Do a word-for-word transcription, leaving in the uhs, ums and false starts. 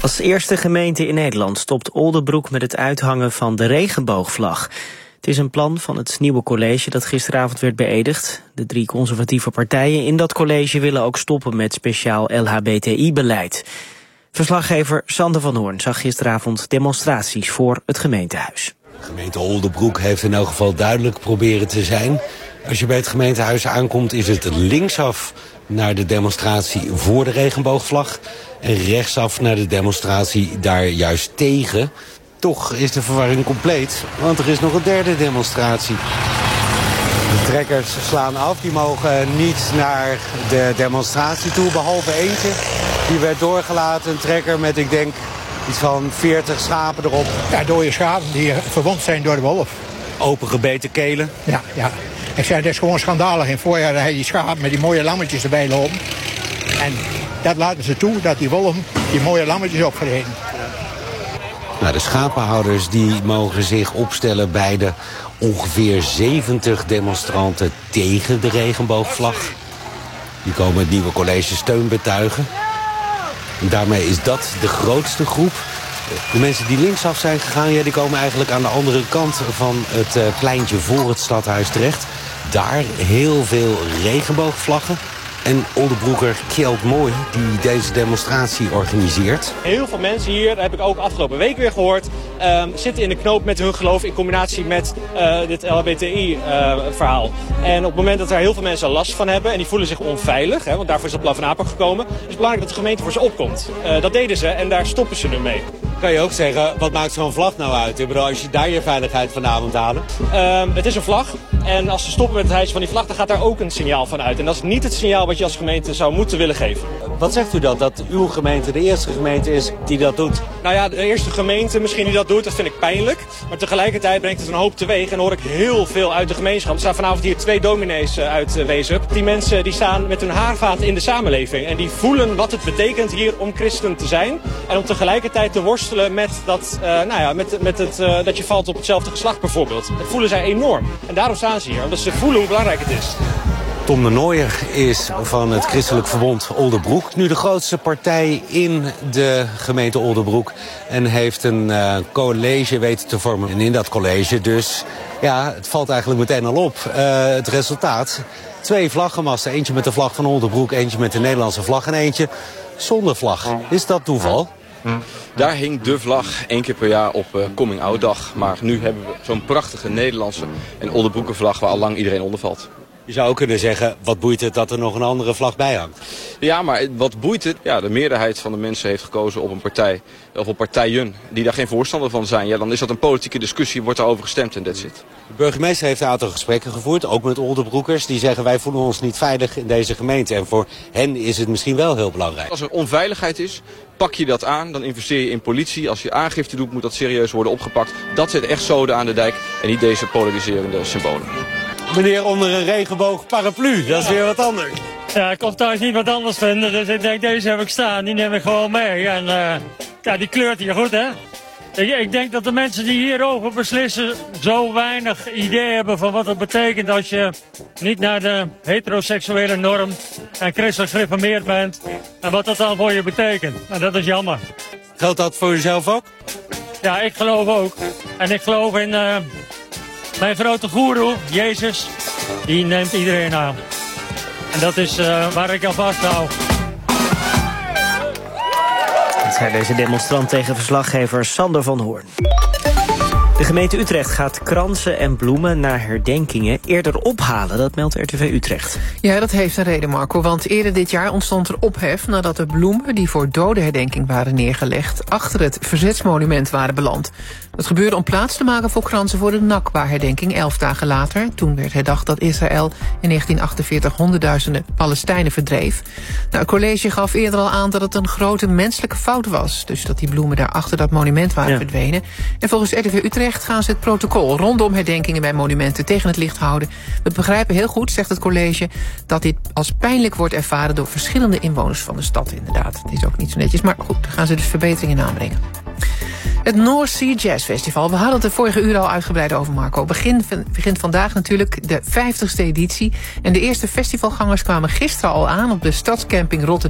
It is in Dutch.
Als eerste gemeente in Nederland stopt Oldebroek met het uithangen van de regenboogvlag. Het is een plan van het nieuwe college dat gisteravond werd beëdigd. De drie conservatieve partijen in dat college willen ook stoppen met speciaal L H B T I-beleid. Verslaggever Sander van Hoorn zag gisteravond demonstraties voor het gemeentehuis. De gemeente Oldebroek heeft in elk geval duidelijk proberen te zijn. Als je bij het gemeentehuis aankomt is het linksaf naar de demonstratie voor de regenboogvlag en rechtsaf naar de demonstratie daar juist tegen. Toch is de verwarring compleet, want er is nog een derde demonstratie. De trekkers slaan af, die mogen niet naar de demonstratie toe, behalve eentje. Die werd doorgelaten, een trekker met, ik denk, iets van veertig schapen erop. Ja, dode schapen die verwond zijn door de wolf. Opengebeten kelen. Ja, ja. Ik zei, dat is gewoon schandalig. In het voorjaar had je die schapen met die mooie lammetjes erbij lopen. En dat laten ze toe, dat die wolf die mooie lammetjes opvreten. Nou, de schapenhouders die mogen zich opstellen bij de ongeveer zeventig demonstranten tegen de regenboogvlag. Die komen het nieuwe college steun betuigen. En daarmee is dat de grootste groep. De mensen die linksaf zijn gegaan, ja, die komen eigenlijk aan de andere kant van het uh, pleintje voor het stadhuis terecht. Daar heel veel regenboogvlaggen. En Oldebroeker Kjeld Mooi, die deze demonstratie organiseert. Heel veel mensen hier, dat heb ik ook afgelopen week weer gehoord, uh, zitten in de knoop met hun geloof in combinatie met uh, dit L H B T I-verhaal. Uh, en op het moment dat er heel veel mensen last van hebben en die voelen zich onveilig, hè, want daarvoor is dat plan van aanpak gekomen, is het belangrijk dat de gemeente voor ze opkomt. Uh, dat deden ze en daar stoppen ze nu mee. Kan je ook zeggen, wat maakt zo'n vlag nou uit? Ik bedoel, als je daar je veiligheid vandaan moet halen. Uh, het is een vlag. En als ze stoppen met het hijsen van die vlag, dan gaat daar ook een signaal van uit. En dat is niet het signaal wat je als gemeente zou moeten willen geven. Wat zegt u dat? Dat uw gemeente de eerste gemeente is die dat doet? Nou ja, de eerste gemeente misschien die dat doet, dat vind ik pijnlijk. Maar tegelijkertijd brengt het een hoop teweeg. En dan hoor ik heel veel uit de gemeenschap. Er staan vanavond hier twee dominees uit uh, Weesup. Die mensen die staan met hun haarvaat in de samenleving. En die voelen wat het betekent hier om christen te zijn. En om tegelijkertijd te worstelen met, dat, uh, nou ja, met, met het, uh, dat je valt op hetzelfde geslacht bijvoorbeeld. Dat voelen zij enorm. En daarom staan ze hier, omdat ze voelen hoe belangrijk het is. Tom de Nooijer is van het Christelijk Verbond Oldebroek. Nu de grootste partij in de gemeente Oldebroek. En heeft een uh, college weten te vormen. En in dat college dus, ja, het valt eigenlijk meteen al op. Uh, het resultaat, twee vlaggenmasten. Eentje met de vlag van Oldebroek, eentje met de Nederlandse vlag en eentje zonder vlag. Is dat toeval? Daar hing de vlag één keer per jaar op uh, Coming Out dag. Maar nu hebben we zo'n prachtige Nederlandse en Oldebroeker vlag waar al lang iedereen onder valt. Je zou ook kunnen zeggen, wat boeit het dat er nog een andere vlag bij hangt? Ja, maar wat boeit het? Ja, de meerderheid van de mensen heeft gekozen op een partij, of op partijen die daar geen voorstander van zijn. Ja, dan is dat een politieke discussie, wordt daarover gestemd en that's it. De burgemeester heeft een aantal gesprekken gevoerd, ook met Oldebroekers. Die zeggen, wij voelen ons niet veilig in deze gemeente. En voor hen is het misschien wel heel belangrijk. Als er onveiligheid is, pak je dat aan, dan investeer je in politie. Als je aangifte doet, moet dat serieus worden opgepakt. Dat zet echt zoden aan de dijk en niet deze polariserende symbolen. Meneer onder een regenboog paraplu, dat is weer wat anders. Ja, ik kon thuis niet wat anders vinden, dus ik denk deze heb ik staan, die neem ik gewoon mee. En uh, ja, die kleurt hier goed, hè. Ik, ik denk dat de mensen die hierover beslissen zo weinig idee hebben van wat het betekent als je niet naar de heteroseksuele norm en christelijk gereformeerd bent. En wat dat dan voor je betekent. En dat is jammer. Geldt dat voor jezelf ook? Ja, ik geloof ook. En ik geloof in uh, mijn grote goeroe, Jezus. Die neemt iedereen aan. En dat is uh, waar ik aan vasthoud. Dat zei deze demonstrant tegen verslaggever Sander van Hoorn. De gemeente Utrecht gaat kransen en bloemen na herdenkingen eerder ophalen. Dat meldt R T V Utrecht. Ja, dat heeft een reden, Marco. Want eerder dit jaar ontstond er ophef nadat de bloemen die voor dodenherdenking waren neergelegd achter het verzetsmonument waren beland. Dat gebeurde om plaats te maken voor kransen voor de Nakba-herdenking elf dagen later. Toen werd herdacht dat Israël in negentien achtenveertig honderdduizenden Palestijnen verdreef. Nou, het college gaf eerder al aan dat het een grote menselijke fout was. Dus dat die bloemen daar achter dat monument waren ja. verdwenen. En volgens R T V Utrecht gaan ze het protocol rondom herdenkingen bij monumenten tegen het licht houden. We begrijpen heel goed, zegt het college, dat dit als pijnlijk wordt ervaren door verschillende inwoners van de stad inderdaad. Het is ook niet zo netjes, maar goed, daar gaan ze dus verbeteringen aanbrengen. Het North Sea Jazz Festival, we hadden het er vorige uur al uitgebreid over, Marco. Begin, begint vandaag natuurlijk de vijftigste editie. En de eerste festivalgangers kwamen gisteren al aan op de stadscamping Rotterdam.